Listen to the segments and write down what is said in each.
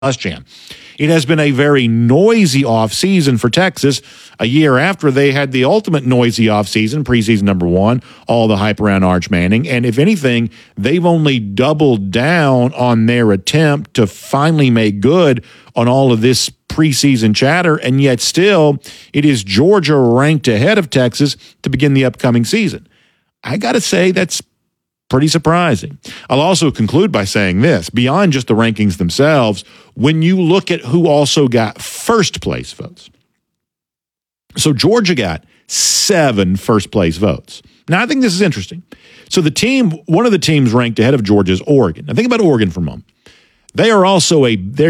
Jam. It has been a very noisy offseason for Texas, a year after they had the ultimate noisy offseason, preseason number one, all the hype around Arch Manning. And if anything, they've only doubled down on their attempt to finally make good on all of this preseason chatter, and yet still it is Georgia ranked ahead of Texas to begin the upcoming season. I got to say that's pretty surprising. I'll also conclude by saying this. Beyond just the rankings themselves, when you look at who also got first place votes. So Georgia got 7 first place votes. Now, I think this is interesting. So one of the teams ranked ahead of Georgia is Oregon. Now, think about Oregon for a moment. They are also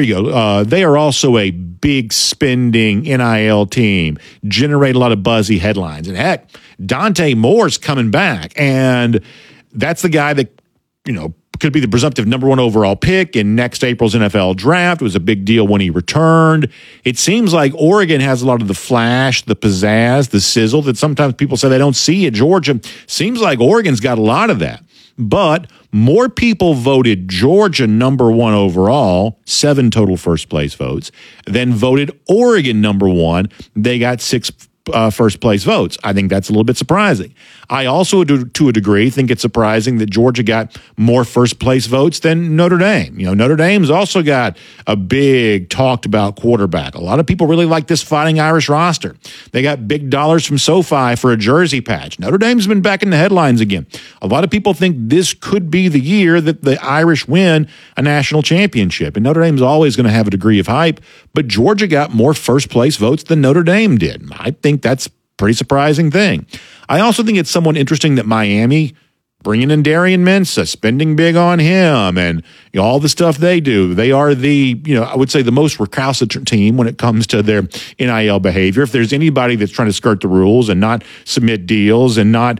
they are also a big spending NIL team, generate a lot of buzzy headlines. And heck, Dante Moore's coming back, and that's the guy that, could be the presumptive number 1 overall pick in next April's NFL draft. It was a big deal when he returned. It seems like Oregon has a lot of the flash, the pizzazz, the sizzle that sometimes people say they don't see at Georgia. Seems like Oregon's got a lot of that. But more people voted Georgia number 1 overall, 7 total first place votes, than voted Oregon number 1. They got 6 first place votes. I think that's a little bit surprising. I also, to a degree, think it's surprising that Georgia got more first place votes than Notre Dame. Notre Dame's also got a big talked about quarterback. A lot of people really like this Fighting Irish roster. They got big dollars from SoFi for a jersey patch. Notre Dame's been back in the headlines again. A lot of people think this could be the year that the Irish win a national championship. And Notre Dame's always going to have a degree of hype, but Georgia got more first place votes than Notre Dame did. I think that's a pretty surprising thing. I also think it's somewhat interesting that Miami, bringing in Darian Mensah, spending big on him, and all the stuff they do. They are I would say the most recalcitrant team when it comes to their NIL behavior. If there's anybody that's trying to skirt the rules and not submit deals and not,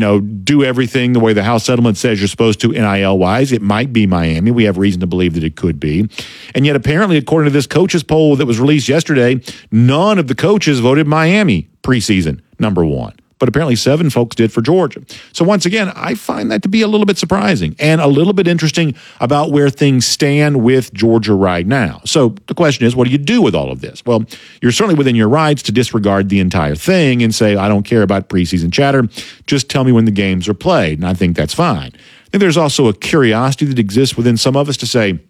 do everything the way the House settlement says you're supposed to NIL-wise, it might be Miami. We have reason to believe that it could be. And yet, apparently, according to this coaches poll that was released yesterday, none of the coaches voted Miami preseason number 1. But apparently 7 folks did for Georgia. So once again, I find that to be a little bit surprising and a little bit interesting about where things stand with Georgia right now. So the question is, what do you do with all of this? Well, you're certainly within your rights to disregard the entire thing and say, I don't care about preseason chatter. Just tell me when the games are played. And I think that's fine. I think there's also a curiosity that exists within some of us to say,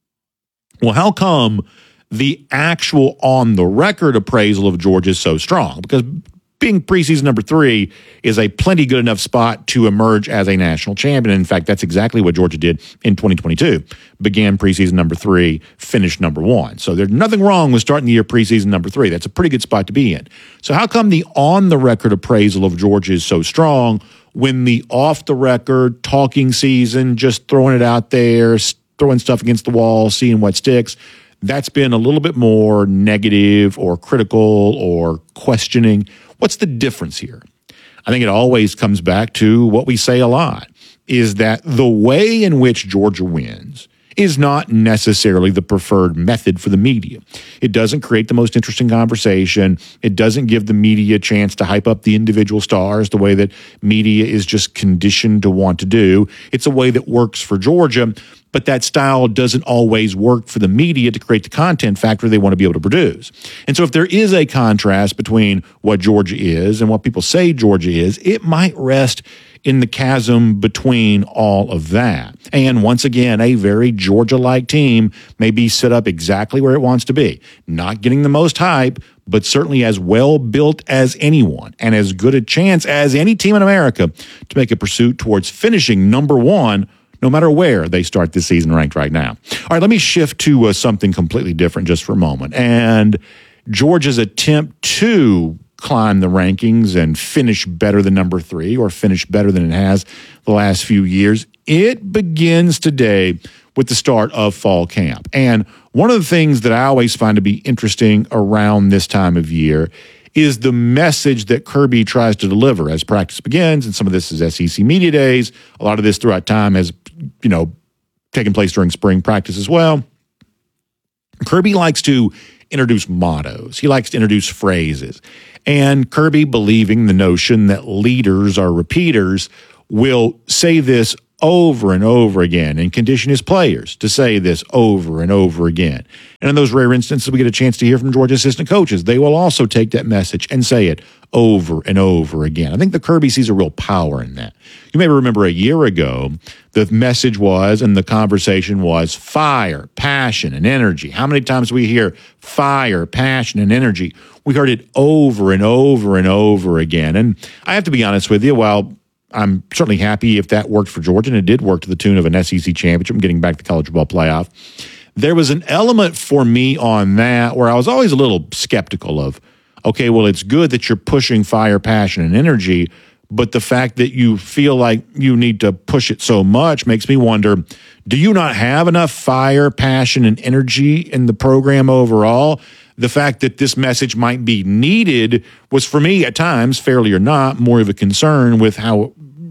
well, how come the actual on-the-record appraisal of Georgia is so strong? Because being preseason number 3 is a plenty good enough spot to emerge as a national champion. In fact, that's exactly what Georgia did in 2022. Began preseason number 3, finished number 1. So there's nothing wrong with starting the year preseason number 3. That's a pretty good spot to be in. So how come the on-the-record appraisal of Georgia is so strong when the off-the-record talking season, just throwing it out there, throwing stuff against the wall, seeing what sticks, that's been a little bit more negative or critical or questioning? What's the difference here? I think it always comes back to what we say a lot, is that the way in which Georgia wins is not necessarily the preferred method for the media. It doesn't create the most interesting conversation. It doesn't give the media a chance to hype up the individual stars the way that media is just conditioned to want to do. It's a way that works for Georgia, but that style doesn't always work for the media to create the content factor they want to be able to produce. And so if there is a contrast between what Georgia is and what people say Georgia is, it might rest in the chasm between all of that. And once again, a very Georgia-like team may be set up exactly where it wants to be. Not getting the most hype, but certainly as well built as anyone and as good a chance as any team in America to make a pursuit towards finishing number 1 no matter where they start this season ranked right now. All right, let me shift to something completely different just for a moment. And Georgia's attempt to climb the rankings and finish better than number 3 or finish better than it has the last few years, it begins today with the start of fall camp. And one of the things that I always find to be interesting around this time of year is the message that Kirby tries to deliver as practice begins, and some of this is SEC Media Days. A lot of this throughout time has, taken place during spring practice as well. Kirby likes to introduce mottos. He likes to introduce phrases. And Kirby, believing the notion that leaders are repeaters, will say this over and over again and condition his players to say this over and over again. And in those rare instances we get a chance to hear from Georgia assistant coaches, they will also take that message and say it over and over again. I think the Kirby sees a real power in that. You may remember a year ago, the message was and the conversation was fire, passion, and energy. How many times do we hear fire, passion, and energy? We heard it over and over and over again. And I have to be honest with you, while I'm certainly happy if that worked for Georgia, and it did work to the tune of an SEC championship and getting back to the college football playoff, there was an element for me on that where I was always a little skeptical of, okay, well, it's good that you're pushing fire, passion, and energy, but the fact that you feel like you need to push it so much makes me wonder, do you not have enough fire, passion, and energy in the program overall? The fact that this message might be needed was, for me, at times, fairly or not, more of a concern with how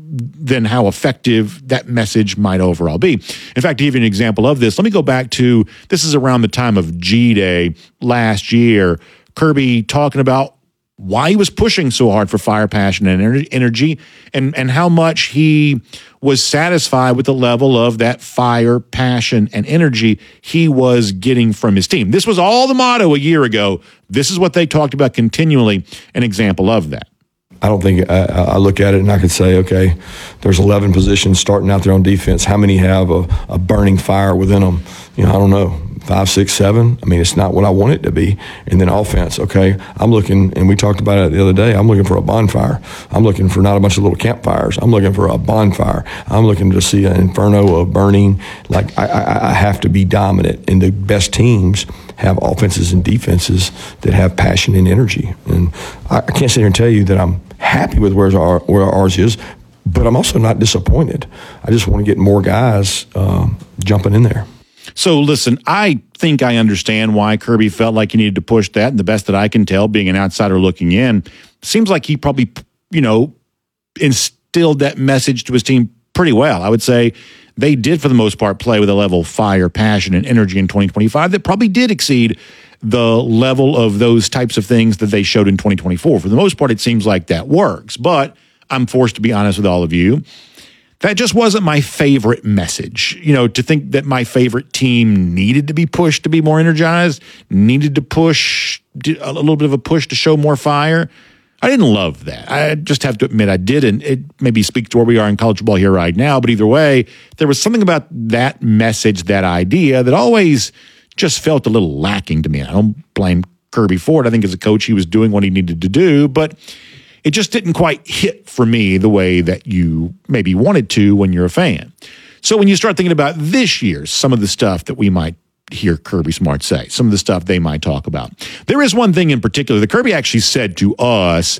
effective that message might overall be. In fact, to give you an example of this, let me go back to, this is around the time of G-Day last year, Kirby talking about why he was pushing so hard for fire, passion, and energy, and how much he was satisfied with the level of that fire, passion, and energy he was getting from his team. This was all the motto a year ago. This is what they talked about continually, an example of that. I don't think I look at it and I could say, okay, there's 11 positions starting out there on defense. How many have a burning fire within them? I don't know. 5, 6, 7. I mean, it's not what I want it to be. And then offense, okay, I'm looking, and we talked about it the other day, I'm looking for a bonfire. I'm looking for not a bunch of little campfires. I'm looking for a bonfire. I'm looking to see an inferno of burning. Like, I have to be dominant. And the best teams have offenses and defenses that have passion and energy. And I can't sit here and tell you that I'm happy with where ours is, but I'm also not disappointed. I just want to get more guys jumping in there. So listen, I think I understand why Kirby felt like he needed to push that. And the best that I can tell, being an outsider looking in, seems like he probably, instilled that message to his team pretty well. I would say they did, for the most part, play with a level of fire, passion, and energy in 2025 that probably did exceed the level of those types of things that they showed in 2024. For the most part, it seems like that works. But I'm forced to be honest with all of you. That just wasn't my favorite message. To think that my favorite team needed to be pushed to be more energized, needed to push a little bit of a push to show more fire. I didn't love that. I just have to admit I didn't. It maybe speaks to where we are in college football here right now. But either way, there was something about that message, that idea, that always just felt a little lacking to me. I don't blame Kirby for it. I think as a coach, he was doing what he needed to do, but it just didn't quite hit for me the way that you maybe wanted to when you're a fan. So when you start thinking about this year, some of the stuff that we might hear Kirby Smart say, some of the stuff they might talk about, there is one thing in particular that Kirby actually said to us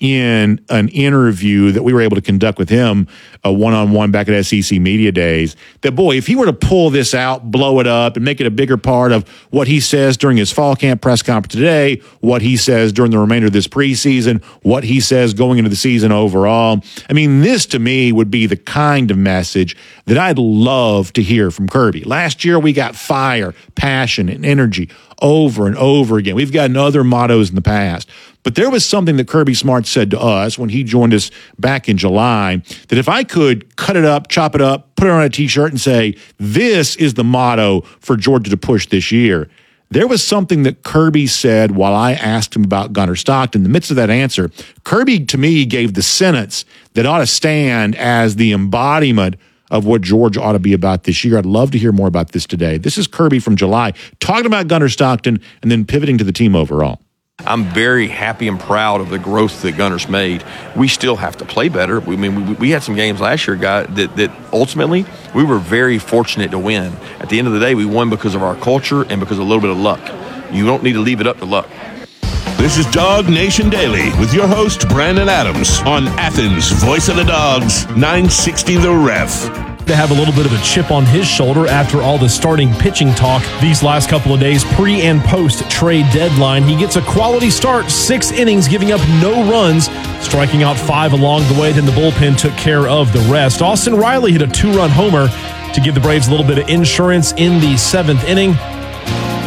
in an interview that we were able to conduct with him, a one-on-one back at SEC Media Days, that, boy, if he were to pull this out, blow it up, and make it a bigger part of what he says during his fall camp press conference today, what he says during the remainder of this preseason, what he says going into the season overall, I mean, this to me would be the kind of message that I'd love to hear from Kirby. Last year, we got fire, passion, and energy over and over again. We've gotten other mottos in the past. But there was something that Kirby Smart said to us when he joined us back in July, that if I could cut it up, chop it up, put it on a T-shirt and say, this is the motto for Georgia to push this year, there was something that Kirby said while I asked him about Gunnar Stockton. In the midst of that answer, Kirby, to me, gave the sentence that ought to stand as the embodiment of what Georgia ought to be about this year. I'd love to hear more about this today. This is Kirby from July, talking about Gunnar Stockton and then pivoting to the team overall. I'm very happy and proud of the growth that Gunnar's made. We still have to play better. We had some games last year, that ultimately we were very fortunate to win. At the end of the day, we won because of our culture and because of a little bit of luck. You don't need to leave it up to luck. This is Dog Nation Daily with your host, Brandon Adams, on Athens' Voice of the Dogs, 960 The Ref. To have a little bit of a chip on his shoulder after all the starting pitching talk these last couple of days, pre and post trade deadline. He gets a quality start, 6 innings, giving up no runs, striking out 5 along the way. Then the bullpen took care of the rest. Austin Riley hit a 2-run homer to give the Braves a little bit of insurance in the 7th inning.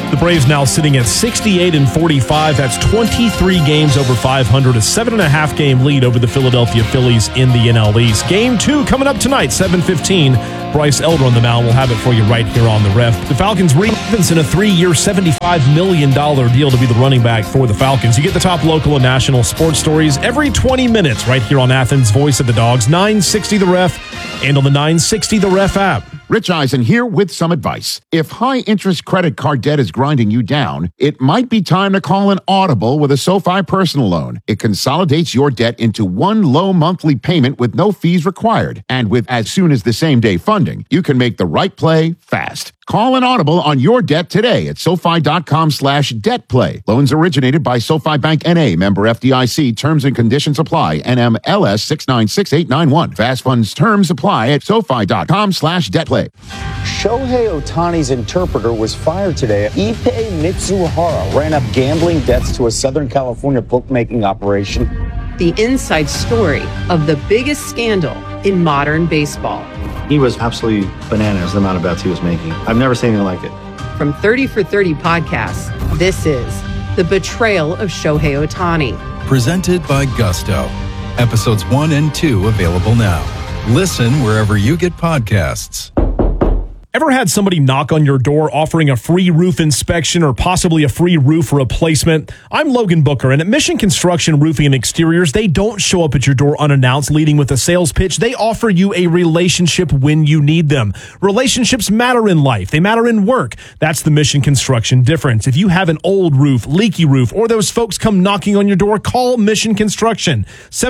The Braves now sitting at 68-45. That's 23 games over 500, a 7.5 game lead over the Philadelphia Phillies in the NL East. Game 2 coming up tonight, 7:15. Bryce Elder on the mound. We'll have it for you right here on the Ref. The Falcons re-Robinson a 3-year, $75 million deal to be the running back for the Falcons. You get the top local and national sports stories every 20 minutes right here on Athens' Voice of the Dogs, 960 The Ref, and on the 960 The Ref app. Rich Eisen here with some advice. If high-interest credit card debt is grinding you down, it might be time to call an audible with a SoFi personal loan. It consolidates your debt into one low monthly payment with no fees required. And with as soon as the same-day funding, you can make the right play fast. Call an audible on your debt today at SoFi.com/debtplay. Loans originated by SoFi Bank N.A., member FDIC. Terms and conditions apply. NMLS 696891. Fast funds terms apply at SoFi.com/debtplay. Shohei Ohtani's interpreter was fired today. Ippei Mitsuhara ran up gambling debts to a Southern California bookmaking operation. The inside story of the biggest scandal in modern baseball. He was absolutely bananas, the amount of bets he was making. I've never seen anything like it. From 30 for 30 podcasts, this is The Betrayal of Shohei Ohtani. Presented by Gusto. Episodes 1 and 2 available now. Listen wherever you get podcasts. Ever had somebody knock on your door offering a free roof inspection or possibly a free roof replacement? I'm Logan Booker, and at Mission Construction Roofing and Exteriors, they don't show up at your door unannounced leading with a sales pitch. They offer you a relationship when you need them. Relationships matter in life. They matter in work. That's the Mission Construction difference. If you have an old roof, leaky roof, or those folks come knocking on your door, call Mission Construction.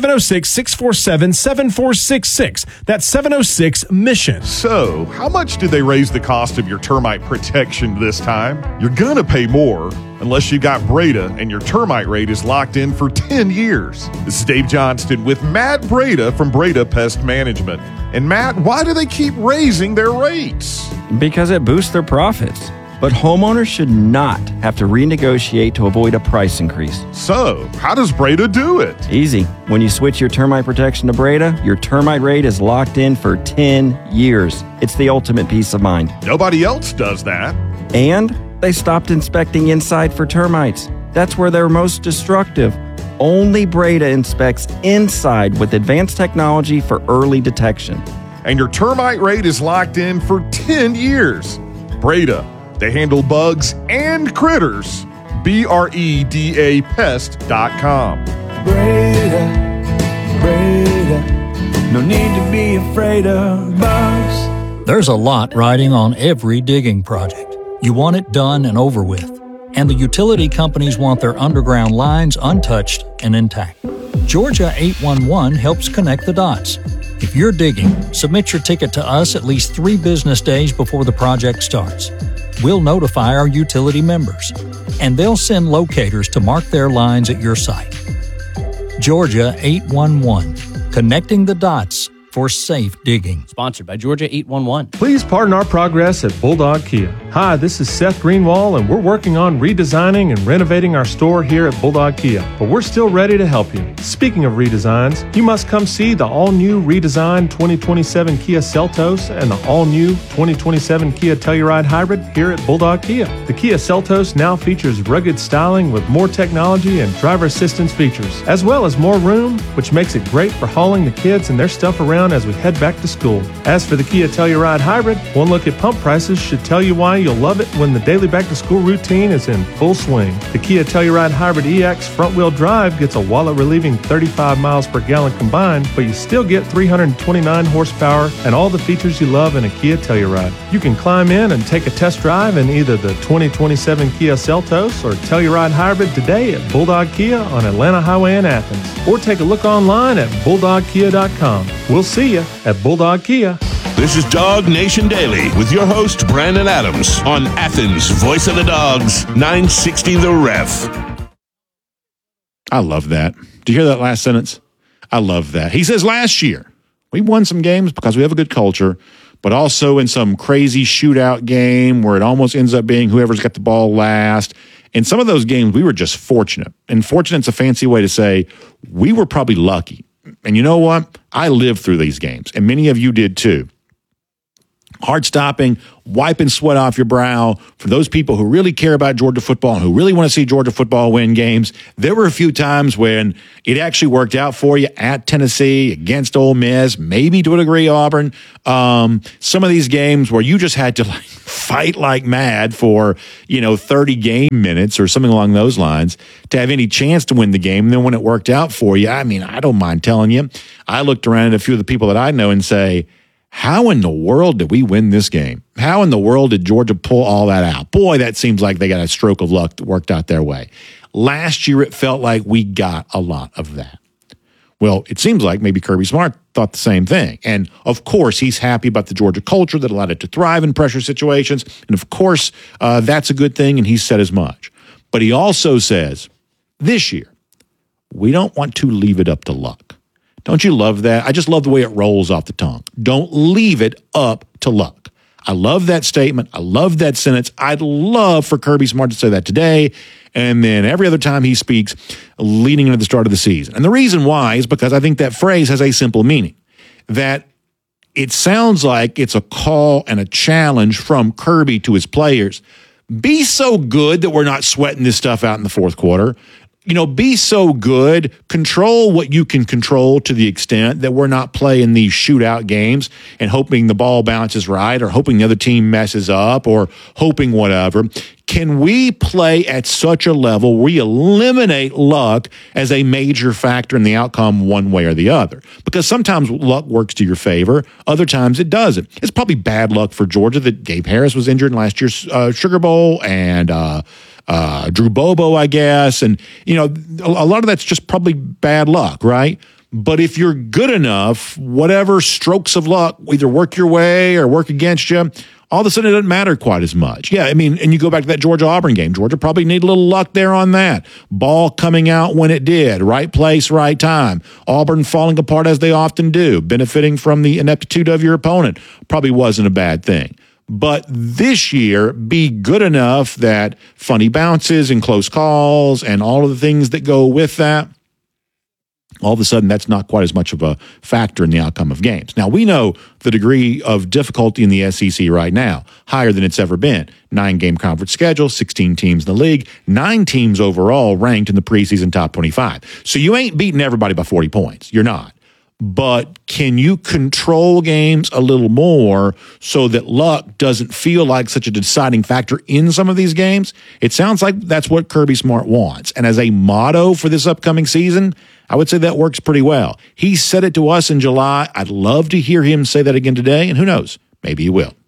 706-647-7466. That's 706-MISSION. So, how much did they raise the cost of your termite protection this time? You're gonna pay more unless you got Breda and your termite rate is locked in for 10 years. This is Dave Johnston with Matt Breda from Breda Pest Management. And Matt, why do they keep raising their rates? Because it boosts their profits. But homeowners should not have to renegotiate to avoid a price increase. So, how does Breda do it? Easy. When you switch your termite protection to Breda, your termite rate is locked in for 10 years. It's the ultimate peace of mind. Nobody else does that. And they stopped inspecting inside for termites. That's where they're most destructive. Only Breda inspects inside with advanced technology for early detection. And your termite rate is locked in for 10 years. Breda. They handle bugs and critters. BREDA Pest.com. Breda, no need to be afraid of bugs. There's a lot riding on every digging project. You want it done and over with. And the utility companies want their underground lines untouched and intact. Georgia 811 helps connect the dots. If you're digging, submit your ticket to us at least 3 business days before the project starts. We'll notify our utility members, and they'll send locators to mark their lines at your site. Georgia 811, connecting the dots for safe digging. Sponsored by Georgia 811. Please pardon our progress at Bulldog Kia. Hi, this is Seth Greenwald, and we're working on redesigning and renovating our store here at Bulldog Kia, but we're still ready to help you. Speaking of redesigns, you must come see the all-new redesigned 2027 Kia Seltos and the all-new 2027 Kia Telluride Hybrid here at Bulldog Kia. The Kia Seltos now features rugged styling with more technology and driver assistance features, as well as more room, which makes it great for hauling the kids and their stuff around as we head back to school. As for the Kia Telluride Hybrid, one look at pump prices should tell you why you'll love it when the daily back-to-school routine is in full swing. The Kia Telluride Hybrid EX front-wheel drive gets a wallet-relieving 35 miles per gallon combined, but you still get 329 horsepower and all the features you love in a Kia Telluride. You can climb in and take a test drive in either the 2027 Kia Seltos or Telluride Hybrid today at Bulldog Kia on Atlanta Highway in Athens, or take a look online at bulldogkia.com. We'll see you at Bulldog Kia. This is Dog Nation Daily with your host, Brandon Adams, on Athens' Voice of the Dogs, 960 The Ref. I love that. Do you hear that last sentence? I love that. He says last year, we won some games because we have a good culture, but also in some crazy shootout game where it almost ends up being whoever's got the ball last. In some of those games, we were just fortunate. And fortunate's a fancy way to say we were probably lucky. And you know what? I lived through these games, and many of you did too. heart-stopping, wiping sweat off your brow. For those people who really care about Georgia football and who really want to see Georgia football win games, there were a few times when it actually worked out for you at Tennessee, against Ole Miss, maybe to a degree Auburn. Some of these games where you just had to fight like mad for 30 game minutes or something along those lines to have any chance to win the game. And then when it worked out for you, I mean, I don't mind telling you, I looked around at a few of the people that I know and say, how in the world did we win this game? How in the world did Georgia pull all that out? Boy, that seems like they got a stroke of luck that worked out their way. Last year, it felt like we got a lot of that. Well, it seems like maybe Kirby Smart thought the same thing. And, of course, he's happy about the Georgia culture that allowed it to thrive in pressure situations. And, of course, that's a good thing, and he said as much. But he also says, this year, we don't want to leave it up to luck. Don't you love that? I just love the way it rolls off the tongue. Don't leave it up to luck. I love that statement. I love that sentence. I'd love for Kirby Smart to say that today and then every other time he speaks leading into the start of the season. And the reason why is because I think that phrase has a simple meaning, that it sounds like it's a call and a challenge from Kirby to his players. Be so good that we're not sweating this stuff out in the fourth quarter. Be so good, control what you can control to the extent that we're not playing these shootout games and hoping the ball bounces right or hoping the other team messes up or hoping whatever. Can we play at such a level where we eliminate luck as a major factor in the outcome one way or the other? Because sometimes luck works to your favor. Other times it doesn't. It's probably bad luck for Georgia that Gabe Harris was injured in last year's Sugar Bowl and Drew Bobo, I guess. And, a lot of that's just probably bad luck, right? But if you're good enough, whatever strokes of luck either work your way or work against you, all of a sudden it doesn't matter quite as much. Yeah, I mean, and you go back to that Georgia-Auburn game. Georgia probably needed a little luck there on that. Ball coming out when it did. Right place, right time. Auburn falling apart as they often do. Benefiting from the ineptitude of your opponent probably wasn't a bad thing. But this year, be good enough that funny bounces and close calls and all of the things that go with that, all of a sudden that's not quite as much of a factor in the outcome of games. Now, we know the degree of difficulty in the SEC right now, higher than it's ever been. 9-game conference schedule, 16 teams in the league, 9 teams overall ranked in the preseason top 25. So you ain't beating everybody by 40 points. You're not. But can you control games a little more so that luck doesn't feel like such a deciding factor in some of these games? It sounds like that's what Kirby Smart wants. And as a motto for this upcoming season, I would say that works pretty well. He said it to us in July. I'd love to hear him say that again today. And who knows, maybe he will.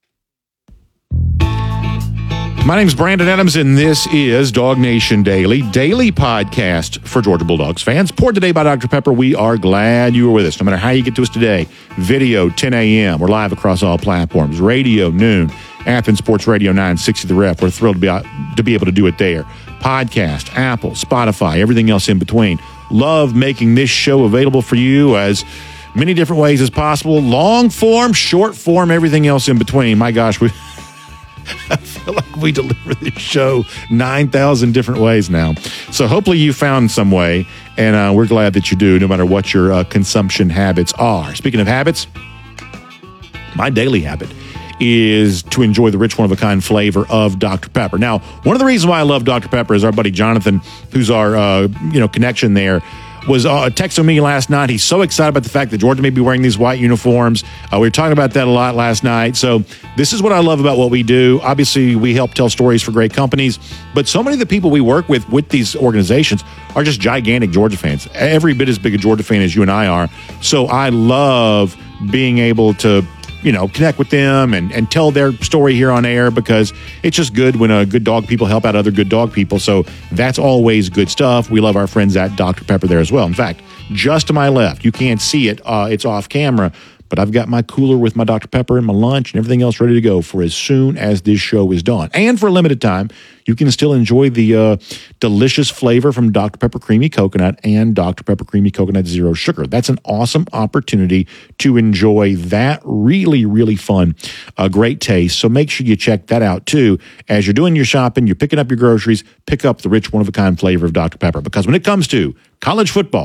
My name's Brandon Adams, and this is Dog Nation Daily podcast for Georgia Bulldogs fans. Poured today by Dr. Pepper. We are glad you were with us. No matter how you get to us today, video, 10 a.m. We're live across all platforms. Radio, noon. Athens Sports Radio 960 The Ref. We're thrilled to be able to do it there. Podcast, Apple, Spotify, everything else in between. Love making this show available for you as many different ways as possible. Long form, short form, everything else in between. My gosh, I feel like we deliver this show 9,000 different ways now. So hopefully you found some way, and we're glad that you do, no matter what your consumption habits are. Speaking of habits, my daily habit is to enjoy the rich, one-of-a-kind flavor of Dr. Pepper. Now, one of the reasons why I love Dr. Pepper is our buddy Jonathan, who's our connection there, was texting me last night. He's so excited about the fact that Georgia may be wearing these white uniforms. We were talking about that a lot last night. So this is what I love about what we do. Obviously, we help tell stories for great companies, but so many of the people we work with these organizations are just gigantic Georgia fans, every bit as big a Georgia fan as you and I are. So I love being able to connect with them and tell their story here on air, because it's just good when good dog people help out other good dog people. So that's always good stuff. We love our friends at Dr. Pepper there as well. In fact, just to my left, you can't see it. It's off camera, but I've got my cooler with my Dr. Pepper and my lunch and everything else ready to go for as soon as this show is done. And for a limited time, you can still enjoy the delicious flavor from Dr. Pepper Creamy Coconut and Dr. Pepper Creamy Coconut Zero Sugar. That's an awesome opportunity to enjoy that really, really fun, great taste. So make sure you check that out too. As you're doing your shopping, you're picking up your groceries, pick up the rich, one-of-a-kind flavor of Dr. Pepper. Because when it comes to college football,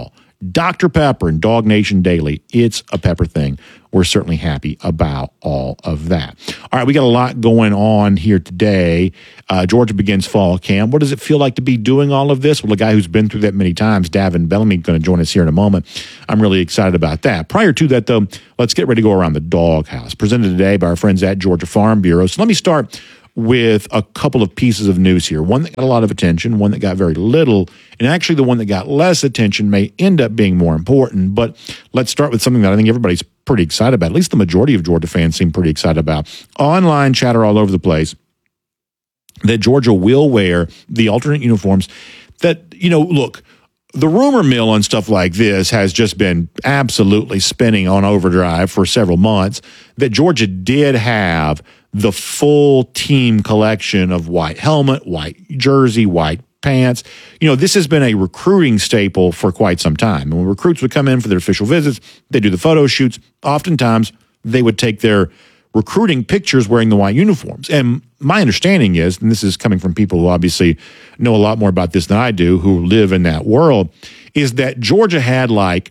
Dr. Pepper and Dog Nation Daily. It's a Pepper thing. We're certainly happy about all of that. All right, we got a lot going on here today. Georgia begins fall camp. What does it feel like to be doing all of this? Well, a guy who's been through that many times, Davin Bellamy, going to join us here in a moment. I'm really excited about that. Prior to that, though, let's get ready to go around the doghouse. Presented today by our friends at Georgia Farm Bureau. So let me start with a couple of pieces of news here. One that got a lot of attention, one that got very little, and actually the one that got less attention may end up being more important. But let's start with something that I think everybody's pretty excited about. At least the majority of Georgia fans seem pretty excited about. Online chatter all over the place that Georgia will wear the alternate uniforms that, look, the rumor mill on stuff like this has just been absolutely spinning on overdrive for several months, that Georgia did have the full team collection of white helmet, white jersey, white pants. This has been a recruiting staple for quite some time. And when recruits would come in for their official visits, they do the photo shoots. Oftentimes, they would take their recruiting pictures wearing the white uniforms. And my understanding is, and this is coming from people who obviously know a lot more about this than I do, who live in that world, is that Georgia had like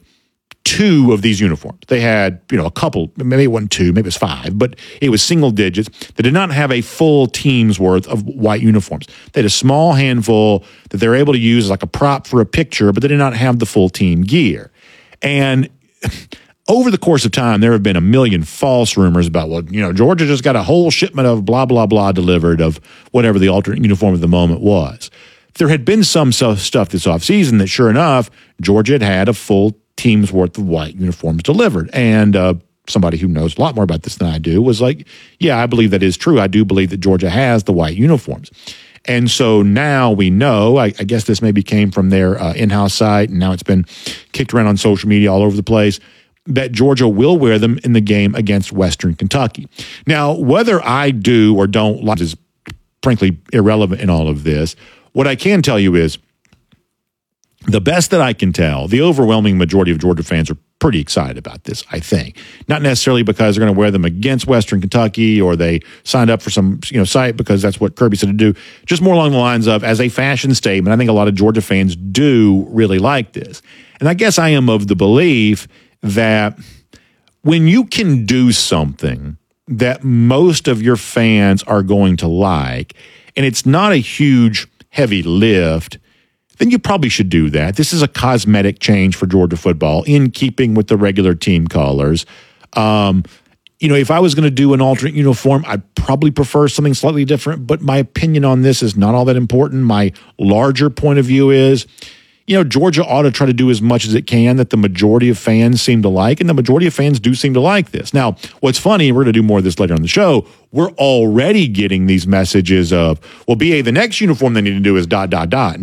2 of these uniforms. They had, a couple, maybe it wasn't 2, maybe it was 5, but it was single digits. They did not have a full team's worth of white uniforms. They had a small handful that they're able to use as like a prop for a picture, but they did not have the full team gear. And over the course of time, there have been a million false rumors about, Georgia just got a whole shipment of blah, blah, blah delivered of whatever the alternate uniform of the moment was. There had been some stuff this offseason that, sure enough, Georgia had a full team's worth of white uniforms delivered. And somebody who knows a lot more about this than I do was like, yeah, I believe that is true. I do believe that Georgia has the white uniforms. And so now we know, I guess this maybe came from their in-house site, and now it's been kicked around on social media all over the place, that Georgia will wear them in the game against Western Kentucky. Now, whether I do or don't like is frankly irrelevant in all of this. What I can tell you is, the best that I can tell, the overwhelming majority of Georgia fans are pretty excited about this, I think. Not necessarily because they're going to wear them against Western Kentucky or they signed up for some site because that's what Kirby said to do. Just more along the lines of, as a fashion statement, I think a lot of Georgia fans do really like this. And I guess I am of the belief that when you can do something that most of your fans are going to like, and it's not a huge, heavy lift, then you probably should do that. This is a cosmetic change for Georgia football in keeping with the regular team colors. If I was going to do an alternate uniform, I'd probably prefer something slightly different, but my opinion on this is not all that important. My larger point of view is, Georgia ought to try to do as much as it can that the majority of fans seem to like, and the majority of fans do seem to like this. Now, what's funny, and we're going to do more of this later on the show, we're already getting these messages of, well, BA, the next uniform they need to do is ... and ...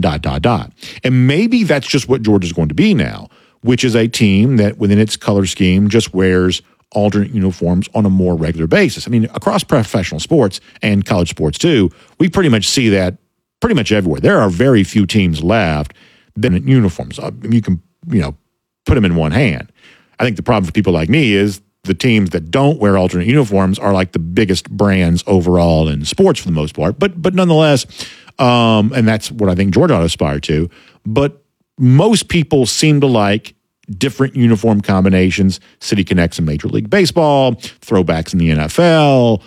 And maybe that's just what Georgia's going to be now, which is a team that within its color scheme just wears alternate uniforms on a more regular basis. I mean, across professional sports and college sports too, we pretty much see that pretty much everywhere. There are very few teams left than uniforms. You can, put them in one hand. I think the problem for people like me is the teams that don't wear alternate uniforms are like the biggest brands overall in sports for the most part. But nonetheless, and that's what I think Georgia ought to aspire to. But most people seem to like different uniform combinations. City Connects in Major League Baseball, throwbacks in the NFL,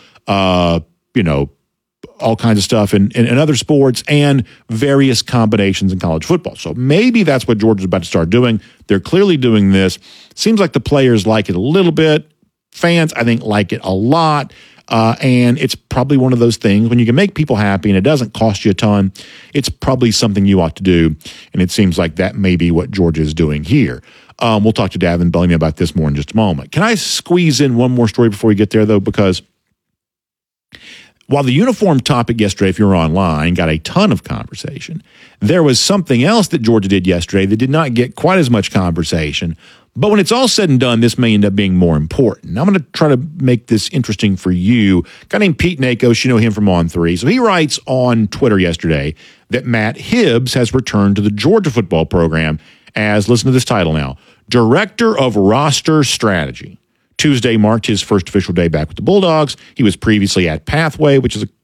all kinds of stuff in other sports, and various combinations in college football. So maybe that's what Georgia's about to start doing. They're clearly doing this. Seems like the players like it a little bit. Fans, I think, like it a lot. And it's probably one of those things when you can make people happy and it doesn't cost you a ton, it's probably something you ought to do. And it seems like that may be what Georgia is doing here. We'll talk to Davin Bellamy about this more in just a moment. Can I squeeze in one more story before we get there, though? Because while the uniform topic yesterday, if you're online, got a ton of conversation, there was something else that Georgia did yesterday that did not get quite as much conversation. But when it's all said and done, this may end up being more important. I'm going to try to make this interesting for you. A guy named Pete Nakos, you know him from On3. So he writes on Twitter yesterday that Matt Hibbs has returned to the Georgia football program as, listen to this title now, Director of Roster Strategy. Tuesday marked his first official day back with the Bulldogs. He was previously at Pathway, which is a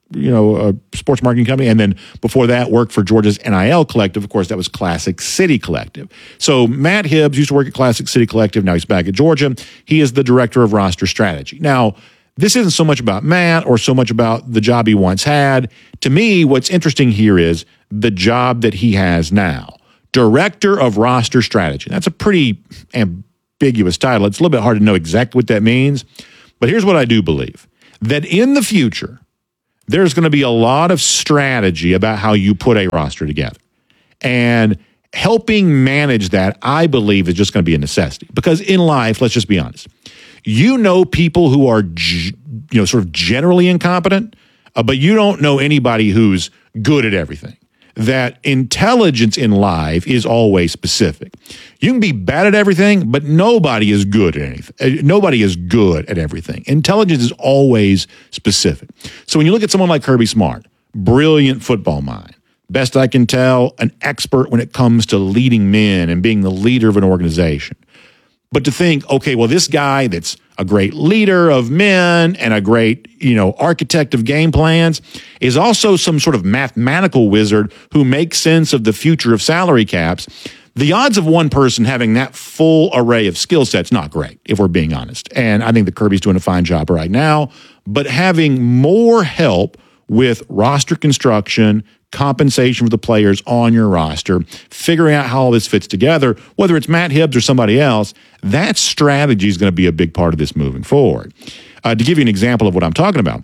sports marketing company. And then before that, worked for Georgia's NIL Collective. Of course, that was Classic City Collective. So Matt Hibbs used to work at Classic City Collective. Now he's back at Georgia. He is the director of roster strategy. Now, this isn't so much about Matt or so much about the job he once had. To me, what's interesting here is the job that he has now. Director of roster strategy. That's a pretty ambiguous title. It's a little bit hard to know exactly what that means. But here's what I do believe. That in the future, there's going to be a lot of strategy about how you put a roster together. And helping manage that, I believe, is just going to be a necessity. Because in life, let's just be honest, people who are, sort of generally incompetent, but you don't know anybody who's good at everything. That intelligence in life is always specific. You can be bad at everything, but nobody is good at anything. Nobody is good at everything. Intelligence is always specific. So when you look at someone like Kirby Smart, brilliant football mind, best I can tell, an expert when it comes to leading men and being the leader of an organization. But to think, okay, well, this guy that's a great leader of men and a great, architect of game plans is also some sort of mathematical wizard who makes sense of the future of salary caps. The odds of one person having that full array of skill sets, not great, if we're being honest. And I think that Kirby's doing a fine job right now. But having more help with roster construction, compensation for the players on your roster, figuring out how all this fits together, whether it's Matt Hibbs or somebody else, that strategy is going to be a big part of this moving forward. To give you an example of what I'm talking about,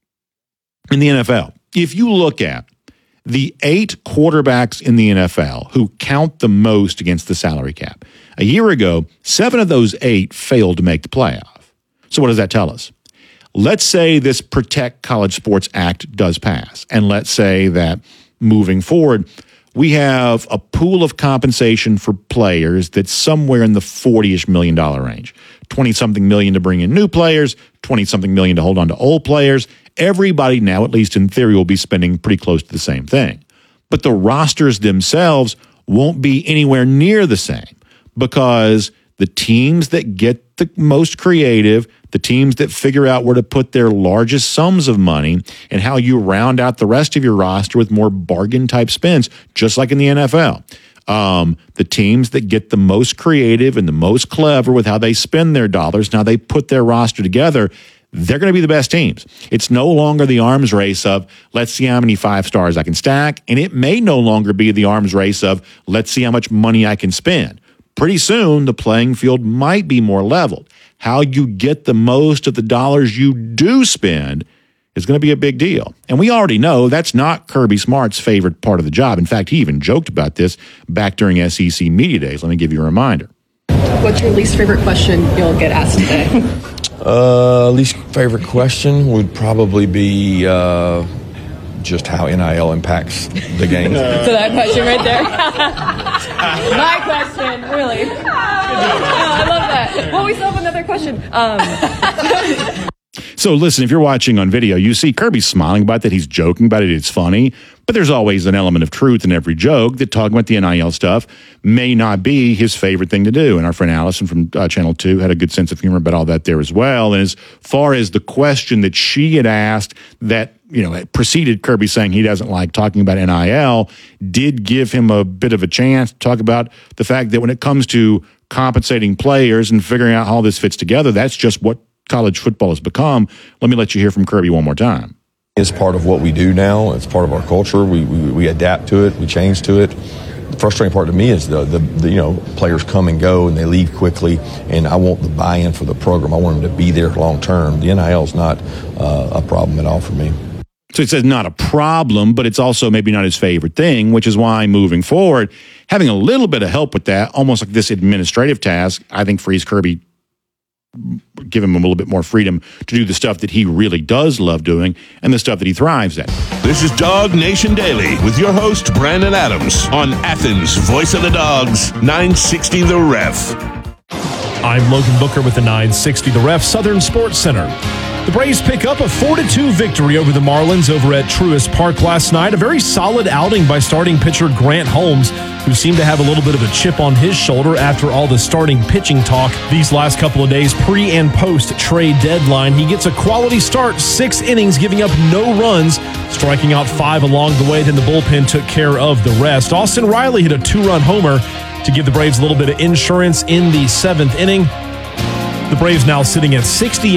in the NFL, if you look at the 8 quarterbacks in the NFL who count the most against the salary cap, a year ago, 7 of those 8 failed to make the playoff. So what does that tell us? Let's say this Protect College Sports Act does pass, and let's say that moving forward, we have a pool of compensation for players that's somewhere in the $40-ish million range. 20-something million to bring in new players, 20-something million to hold on to old players. Everybody now, at least in theory, will be spending pretty close to the same thing. But the rosters themselves won't be anywhere near the same because the teams that get the most creative, the teams that figure out where to put their largest sums of money and how you round out the rest of your roster with more bargain-type spends, just like in the NFL. The teams that get the most creative and the most clever with how they spend their dollars and how they put their roster together, they're going to be the best teams. It's no longer the arms race of, let's see how many 5 stars I can stack, and it may no longer be the arms race of, let's see how much money I can spend. Pretty soon, the playing field might be more leveled. How you get the most of the dollars you do spend is going to be a big deal. And we already know that's not Kirby Smart's favorite part of the job. In fact, he even joked about this back during SEC Media Days. Let me give you a reminder. What's your least favorite question you'll get asked today? Least favorite question would probably be just how NIL impacts the game. So that question right there. My question, really. I love that. Well, we still have another question. So listen, if you're watching on video, you see Kirby smiling about that. He's joking about it. It's funny. But there's always an element of truth in every joke that talking about the NIL stuff may not be his favorite thing to do. And our friend Allison from Channel 2 had a good sense of humor about all that there as well. And as far as the question that she had asked that, preceded Kirby saying he doesn't like talking about NIL, did give him a bit of a chance to talk about the fact that when it comes to compensating players and figuring out how all this fits together, that's just what college football has become. Let me let you hear from Kirby one more time. It's part of what we do now. It's part of our culture. We adapt to it. We change to it. The frustrating part to me is the players come and go and they leave quickly, and I want the buy-in for the program. I want them to be there long term. The NIL is not a problem at all for me. So it says not a problem, but it's also maybe not his favorite thing, which is why moving forward, having a little bit of help with that, almost like this administrative task, I think frees Kirby, give him a little bit more freedom to do the stuff that he really does love doing and the stuff that he thrives at. This is Dog Nation Daily with your host, Brandon Adams, on Athens' Voice of the Dogs, 960 The Ref. I'm Logan Booker with the 960 The Ref Southern Sports Center. The Braves pick up a 4-2 victory over the Marlins over at Truist Park last night. A very solid outing by starting pitcher Grant Holmes, who seemed to have a little bit of a chip on his shoulder after all the starting pitching talk these last couple of days pre and post trade deadline. He gets a quality start, 6 innings, giving up no runs, striking out 5 along the way. Then the bullpen took care of the rest. Austin Riley hit a 2-run homer to give the Braves a little bit of insurance in the 7th inning. The Braves now sitting at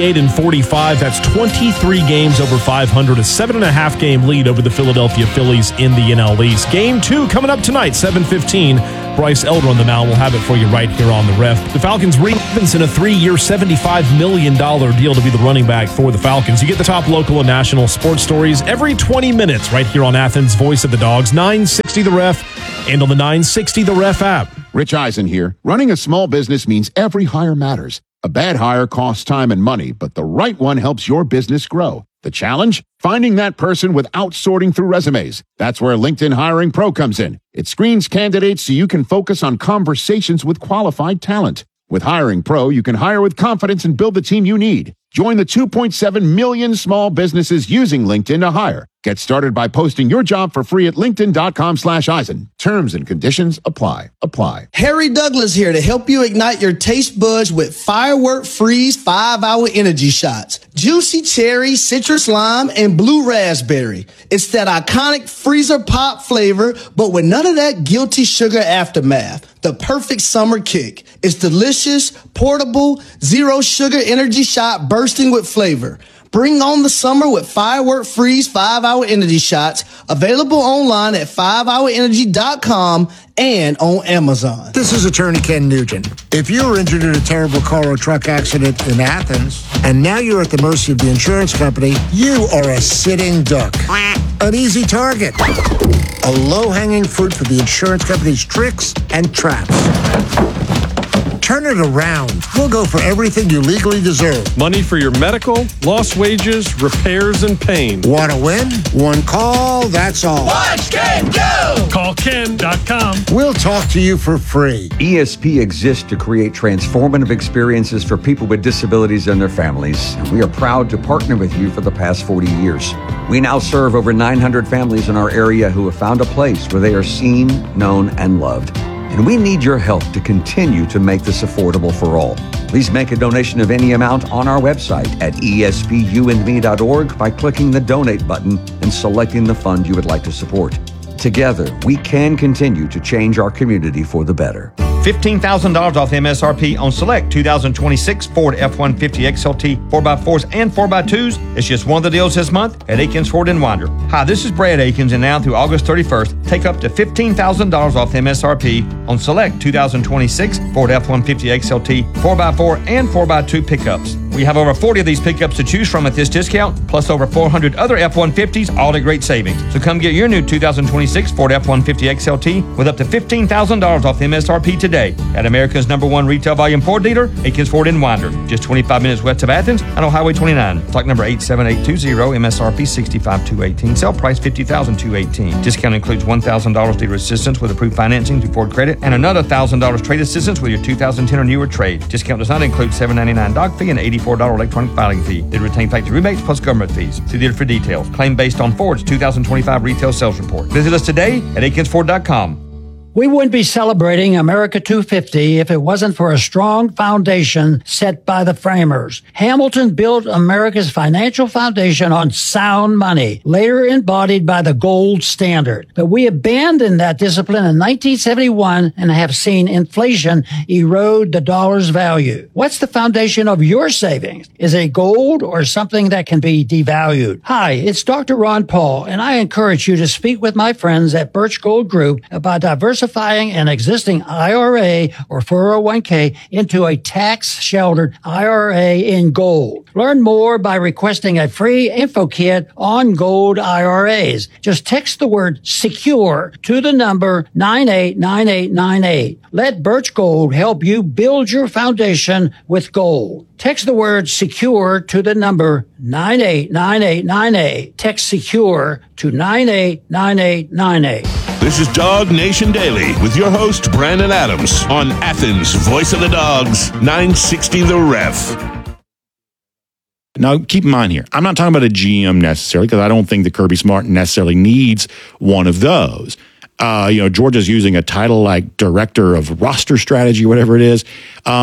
68-45. That's 23 games over 500, a 7.5 game lead over the Philadelphia Phillies in the NL East. Game 2 coming up tonight, 7:15. Bryce Elder on the mound. We'll have it for you right here on the Ref. The Falcons ring Robinson a 3-year, $75 million deal to be the running back for the Falcons. You get the top local and national sports stories every 20 minutes right here on Athens' Voice of the Dogs, 960 The Ref, and on the 960 The Ref app. Rich Eisen here. Running a small business means every hire matters. A bad hire costs time and money, but the right one helps your business grow. The challenge? Finding that person without sorting through resumes. That's where LinkedIn Hiring Pro comes in. It screens candidates so you can focus on conversations with qualified talent. With Hiring Pro, you can hire with confidence and build the team you need. Join the 2.7 million small businesses using LinkedIn to hire. Get started by posting your job for free at linkedin.com/Eisen. Terms and conditions apply. Harry Douglas here to help you ignite your taste buds with Firework Freeze 5-hour energy shots. Juicy cherry, citrus lime, and blue raspberry. It's that iconic freezer pop flavor, but with none of that guilty sugar aftermath. The perfect summer kick. It's delicious, portable, zero sugar energy shot bursting with flavor. Bring on the summer with Firework Freeze 5-hour energy shots, available online at 5hourenergy.com and on Amazon. This is attorney Ken Nugent. If you were injured in a terrible car or truck accident in Athens, and now you're at the mercy of the insurance company, you are a sitting duck. An easy target. A low-hanging fruit for the insurance company's tricks and traps. Turn it around. We'll go for everything you legally deserve. Money for your medical, lost wages, repairs, and pain. Want to win? One call, that's all. Watch Ken go! Call Ken.com. We'll talk to you for free. ESP exists to create transformative experiences for people with disabilities and their families, and we are proud to partner with you for the past 40 years. We now serve over 900 families in our area who have found a place where they are seen, known, and loved. And we need your help to continue to make this affordable for all. Please make a donation of any amount on our website at espUandme.org by clicking the donate button and selecting the fund you would like to support. Together, we can continue to change our community for the better. $15,000 off MSRP on select 2026 Ford F-150 XLT 4x4s and 4x2s. It's just one of the deals this month at Akins Ford in Winder. Hi, this is Brad Akins, and now through August 31st, take up to $15,000 off MSRP on select 2026 Ford F-150 XLT 4x4 and 4x2 pickups. We have over 40 of these pickups to choose from at this discount, plus over 400 other F-150s, all at great savings. So come get your new 2026 Ford F-150 XLT with up to $15,000 off MSRP today at America's #1 retail volume Ford dealer, Akins Ford in Winder, just 25 minutes west of Athens and on Highway 29. Stock number 87820, MSRP $65,218, sale price $50,218. Discount includes $1,000 dealer assistance with approved financing through Ford Credit and another $1,000 trade assistance with your 2010 or newer trade. Discount does not include $7.99 doc fee and $84 electronic filing fee. They retain factory rebates plus government fees. See dealer for details. Claim based on Ford's 2025 retail sales report. Visit us today at AkinsFord.com. We wouldn't be celebrating America 250 if it wasn't for a strong foundation set by the framers. Hamilton built America's financial foundation on sound money, later embodied by the gold standard. But we abandoned that discipline in 1971 and have seen inflation erode the dollar's value. What's the foundation of your savings? Is it gold or something that can be devalued? Hi, it's Dr. Ron Paul, and I encourage you to speak with my friends at Birch Gold Group about diversifying an existing IRA or 401k into a tax-sheltered IRA in gold. Learn more by requesting a free info kit on gold IRAs. Just text the word SECURE to the number 989898. Let Birch Gold help you build your foundation with gold. Text the word SECURE to the number 989898. Text SECURE to 989898. This is Dog Nation Daily with your host, Brandon Adams, on Athens' Voice of the Dogs, 960 The Ref. Now, keep in mind here, I'm not talking about a GM necessarily, because I don't think that Kirby Smart necessarily needs one of those. Georgia's using a title like Director of Roster Strategy, whatever it is.